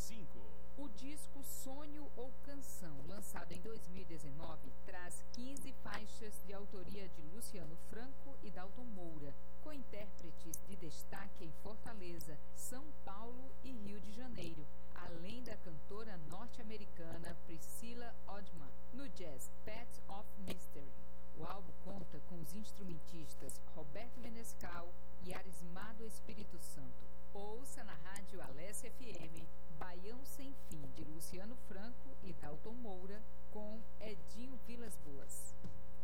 5. O disco Sonho ou Canção, lançado em 2019, traz 15 faixas de autoria de Luciano Franco e Dalton Moura, com intérpretes de destaque em Fortaleza, São Paulo e Rio de Janeiro, além da cantora norte-americana Priscilla Odman, no jazz Path of Mystery. O álbum conta com os instrumentistas Roberto Menescal e Arismado Espírito Santo. Ouça na rádio Alessia FM, Baião Sem Fim, de Luciano Franco e Dalton Moura, com Edinho Vilas Boas.